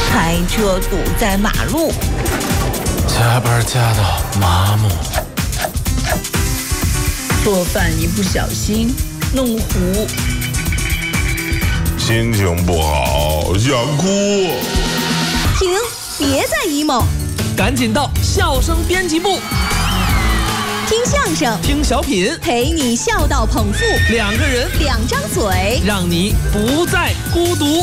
开车堵在马路， 加班加到麻木， 做饭一不小心弄糊， 心情不好想哭。 停，别再 emo， 赶紧到笑声编辑部， 听相声， 听小品， 陪你笑到捧腹， 两个人， 两张嘴， 让你不再孤独。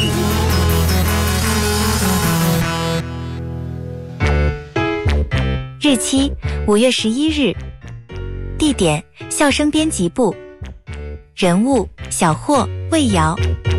日期5月11日，地点笑声编辑部，人物小霍、魏瑶。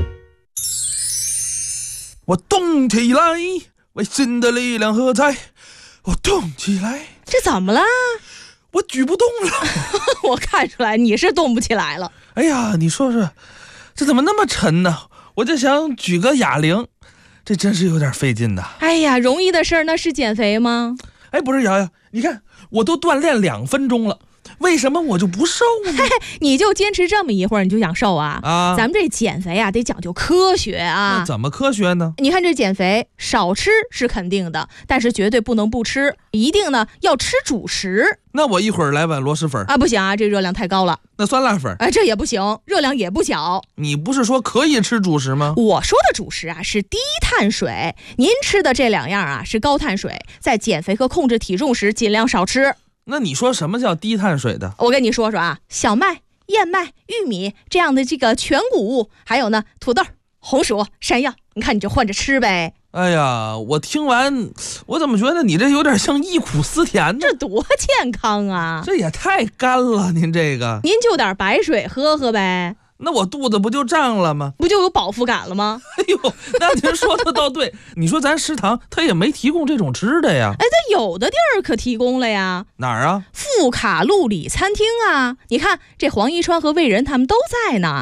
我动起来，为新的力量喝彩。我动起来， 这怎么了？ 我举不动了。 我看出来你是动不起来了。 哎呀，你说说，这怎么那么沉呢？我就想举个哑铃，这真是有点费劲的。 哎呀，容易的事儿那是减肥吗？ 哎，不是瑶瑶，你看我都锻炼2分钟了，为什么我就不瘦呢？ 你就坚持这么一会儿你就想瘦啊？咱们这减肥啊得讲究科学啊。 那怎么科学呢？ 你看这减肥，少吃是肯定的，但是绝对不能不吃，一定呢要吃主食。 那我一会儿来碗螺蛳粉啊，不行啊，这热量太高了。 那酸辣粉， 这也不行，热量也不小。 你不是说可以吃主食吗？ 我说的主食啊是低碳水，您吃的这2样啊是高碳水，在减肥和控制体重时尽量少吃。 那你说什么叫低碳水的？ 我跟你说说啊，小麦、燕麦、玉米这样的这个全谷物，还有呢土豆、红薯、山药，你看你就换着吃呗。 哎呀，我听完，我怎么觉得你这有点像忆苦思甜呢？ 这多健康啊！ 这也太干了，您这个。 您就点白水喝喝呗。 那我肚子不就胀了吗？ 不就有饱腹感了吗？ 哎呦，那您说的倒对。你说咱食堂他也没提供这种吃的呀？ 它有的地儿可提供了呀。 哪儿啊？ 富卡路里餐厅啊！你看这黄一川和魏仁他们都在呢。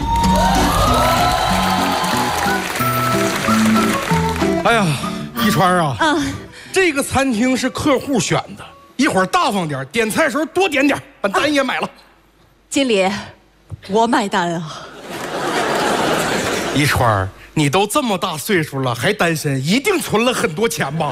哎呀，一川啊，这个餐厅是客户选的，一会儿大方点，点菜时候多点点，把单也买了。 经理，我买单啊。 一川，你都这么大岁数了还单身，一定存了很多钱吧？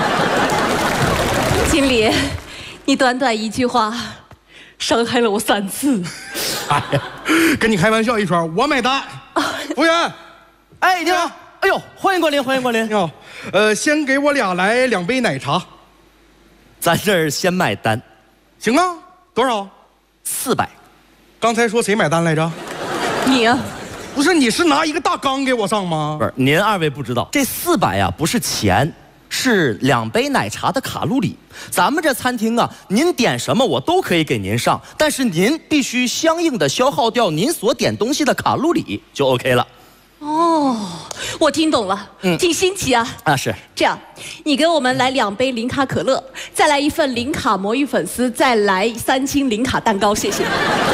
经理，你短短一句话，伤害了我3次。 哎呀，跟你开玩笑，一川，我买单。服务员， 哎，你好。哎呦，欢迎光临，欢迎光临。 你好，先给我俩来2杯奶茶。 咱这儿先买单。 行啊，多少 ？400。 刚才说谁买单来着？ 你啊。 不是，你是拿一个大缸给我上吗？ 不是，您2位不知道，这400呀不是钱，是2杯奶茶的卡路里。咱们这餐厅啊，您点什么我都可以给您上，但是您必须相应的消耗掉您所点东西的卡路里，就 OK 了。 哦，我听懂了，挺新奇啊。 是这样，你给我们来2杯零卡可乐，再来1份零卡魔芋粉丝，再来3斤零卡蛋糕，谢谢。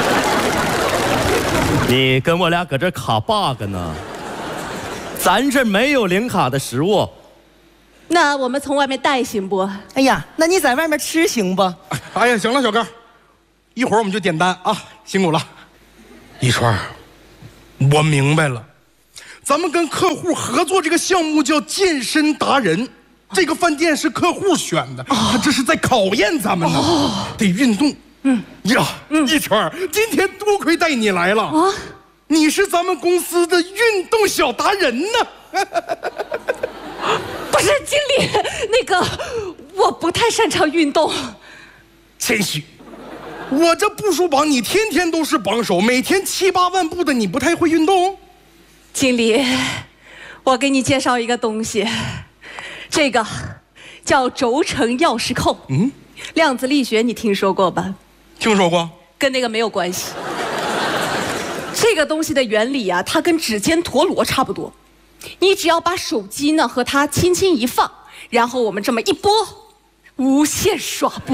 你跟我俩搁这卡 bug 呢？咱这没有零卡的食物。 那我们从外面带行不？ 哎呀，那你在外面吃行不？ 哎呀，行了，小哥，一会儿我们就点单啊，辛苦了。一川，我明白了。咱们跟客户合作这个项目叫健身达人，这个饭店是客户选的，他这是在考验咱们呢，得运动。一川，今天多亏带你来了啊！你是咱们公司的运动小达人呢。 不是经理，那个我不太擅长运动。 谦虚，我这步数榜你天天都是榜首，每天7、8万步的，你不太会运动？ 经理，我给你介绍一个东西，这个叫轴承钥匙扣。量子力学你听说过吧？ 听说过， 跟那个没有关系。这个东西的原理啊，它跟指尖陀螺差不多。你只要把手机呢和它轻轻一放，然后我们这么一拨，无限刷步。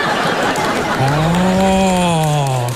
哦，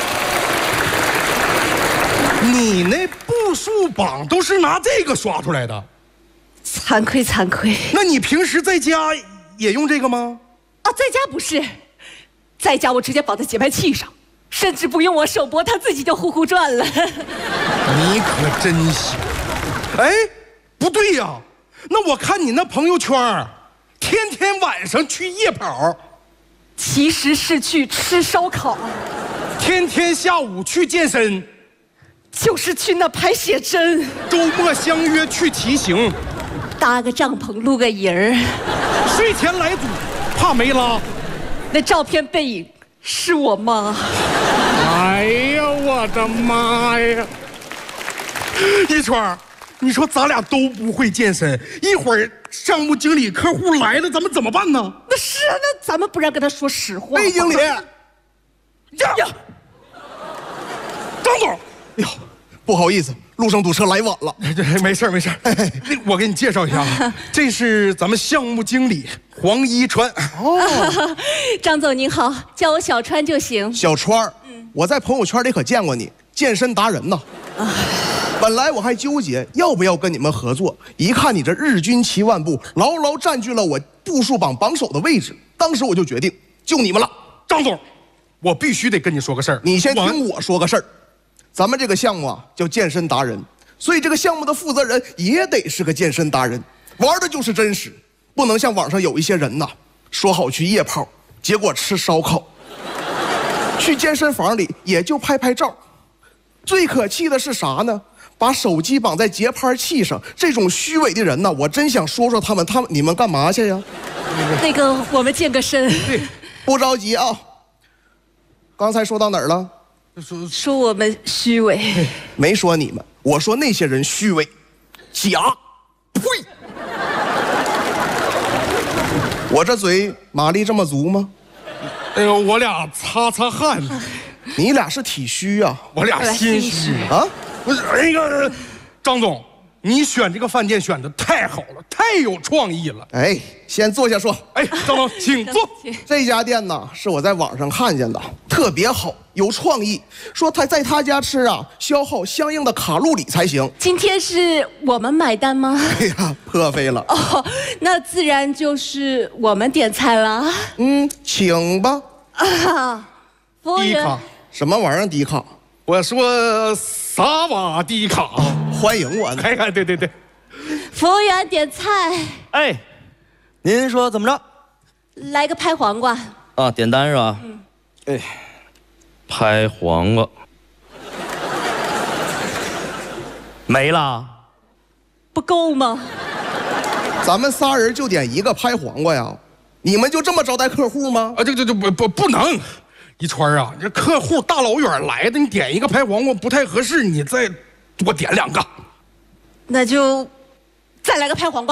你那步数榜都是拿这个刷出来的？ 惭愧惭愧。 那你平时在家也用这个吗？ 在家不是，在家我直接绑在节拍器上，甚至不用我手拨，它自己就呼呼转了。 你可真行。哎，不对呀， 那我看你那朋友圈，天天晚上去夜跑， 其实是去吃烧烤， 天天下午去健身， 就是去那拍写真， 周末相约去骑行， 搭个帐篷露个营儿， 睡前来组，怕没拉。 那照片背影是我妈。 哎呀，我的妈呀！一川，你说咱俩都不会健身，一会儿项目经理客户来了，咱们怎么办呢？ 那是啊，那咱们不然跟他说实话。 魏经理，呀，张总， 哎呦，不好意思，路上堵车来晚了。 没事没事。我给你介绍一下，这是咱们项目经理黄一川。 哦，张总您好，叫我小川就行。 小川，我在朋友圈里可见过你，健身达人呐。本来我还纠结要不要跟你们合作，一看你这日均7万步，牢牢占据了我步数榜榜首的位置，当时我就决定就你们了。 张总，我必须得跟你说个事儿。 你先听我说个事儿。咱们这个项目啊叫健身达人，所以这个项目的负责人也得是个健身达人，玩的就是真实，不能像网上有一些人呐，说好去夜跑，结果吃烧烤，去健身房里也就拍拍照。最可气的是啥呢？把手机绑在节拍器上，这种虚伪的人呢，我真想说说他们你们干嘛去呀？ 那个我们健个身。 不着急啊。刚才说到哪儿了？ 说我们虚伪。 没说你们，我说那些人虚伪，假，呸！我这嘴马力这么足吗？ 哎呦，我俩擦擦汗。 你俩是体虚啊？ 我俩心虚啊！ 不是那个，张总，你选这个饭店选的太好了，太有创意了。 哎，先坐下说。 哎，张总，请坐。 这家店呢是我在网上看见的，特别好，有创意。说他在他家吃啊，消耗相应的卡路里才行。 今天是我们买单吗？ 哎呀，破费了。 哦，那自然就是我们点菜了。 请吧。 啊，服务员。 低卡。 什么玩意儿低卡？ 我说萨瓦迪卡。 欢迎我呢。 哎，对对对。 服务员点菜。 哎，您说怎么着？ 来个拍黄瓜。 啊，点单是吧？哎，拍黄瓜没了， 不够吗？ 咱们仨人就点一个拍黄瓜呀？你们就这么招待客户吗？ 啊，这不能。一川啊，这客户大老远来的，你点一个拍黄瓜不太合适，你再多点2个。 那就再来个拍黄瓜。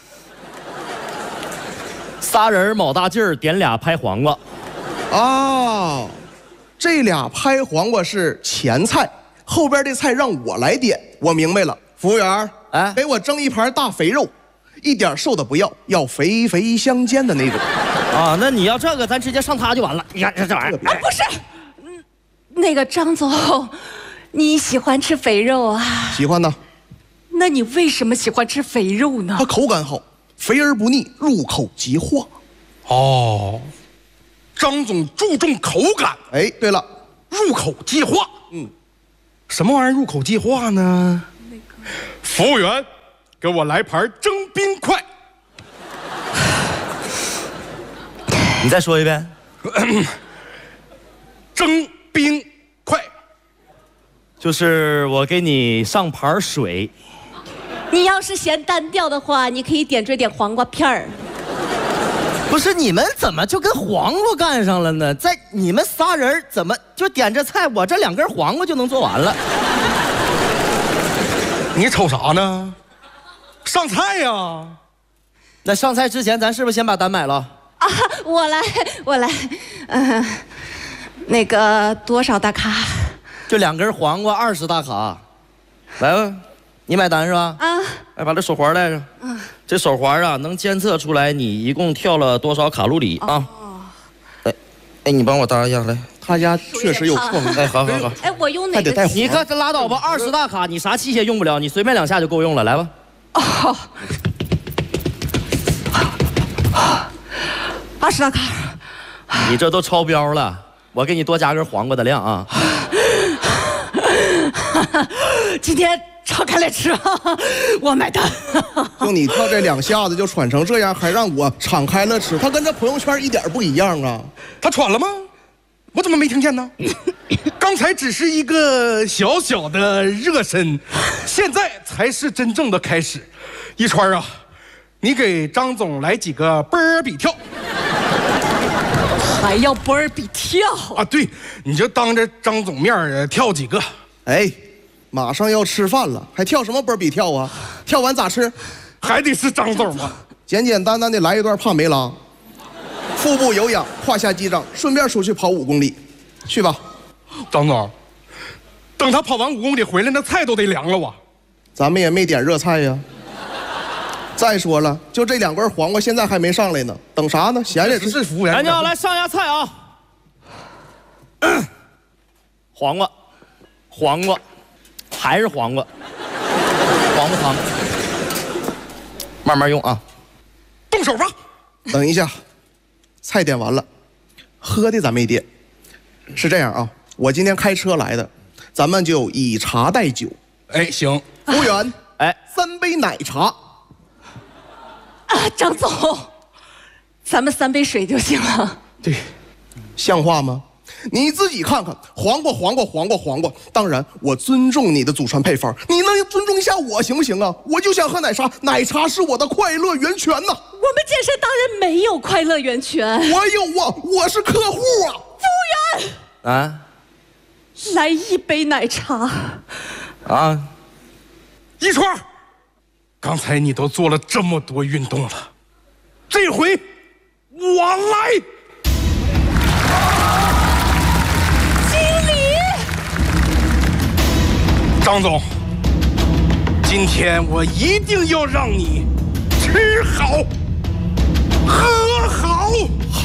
仨人卯大劲儿点俩拍黄瓜。 啊，这俩拍黄瓜是前菜，后边这菜让我来点。我明白了，服务员， 哎， 给我蒸一盘大肥肉，一点瘦的不要，要肥肥相间的那种。 啊，那你要这个，咱直接上它就完了。你看这玩意儿， 啊，不是，那个张总，你喜欢吃肥肉啊？ 喜欢呢。 那你为什么喜欢吃肥肉呢？ 它口感好，肥而不腻，入口即化。 哦，张总注重口感。 哎，对了， 入口即化。什么玩意儿入口即化呢？服务员，给我来盘蒸冰块。 你再说一遍。 蒸冰块， 就是我给你上盘水。 你要是嫌单调的话，你可以点缀点黄瓜片儿。 不是你们怎么就跟黄瓜干上了呢？在你们仨人怎么就点这菜，我这2根黄瓜就能做完了？ 你瞅啥呢？上菜呀！ 那上菜之前，咱是不是先把单买了？ 啊，我来，那个多少大卡？ 就2根黄瓜20大卡，来吧，你买单是吧？ 啊， 来把这手环带上。这手环啊能监测出来你一共跳了多少卡路里啊？哎，你帮我搭一下来。 他家确实有创意。 哎，好。 哎，我用哪个？ 还得带你可这拉倒吧，20大卡你啥器械用不了，你随便2下就够用了，来吧。 哦，20大卡。 你这都超标了，我给你多加根黄瓜的量啊。 今天敞开来吃，我买单。 就你跳这2下子就喘成这样，还让我敞开了吃，他跟这朋友圈一点不一样啊！ 他喘了吗？我怎么没听见呢？刚才只是一个小小的热身，现在才是真正的开始。一川啊，你给张总来几个波儿比跳。 还要波儿比跳啊？对，你就当着张总面跳几个。 哎，马上要吃饭了，还跳什么波比跳啊？跳完咋吃？ 还得是张总吗？ 简简单单的来一段帕梅拉，腹部有氧，胯下击掌，顺便出去跑5公里，去吧。 张总，等他跑完5公里回来，那菜都得凉了哇。 咱们也没点热菜呀。再说了，就这2根黄瓜现在还没上来呢，等啥呢？闲着是服务员。 来，你好，来上一下菜啊。黄瓜，黄瓜，还是黄瓜，黄不黄？慢慢用啊。 动手吧。 等一下，菜点完了，喝的咱没点。是这样啊，我今天开车来的，咱们就以茶代酒。 哎，行。 服务员， 哎 ，3杯奶茶。 张总，咱们3杯水就行了。 对，像话吗？你自己看看，黄瓜。当然，我尊重你的祖传配方，你能尊重一下我行不行啊？我就想喝奶茶，奶茶是我的快乐源泉呐。 我们健身达人没有快乐源泉。 我有啊，我是客户啊。 服务员， 啊， 来1杯奶茶。 啊， 一川，刚才你都做了这么多运动了，这回我来。张总，今天我一定要让你吃好。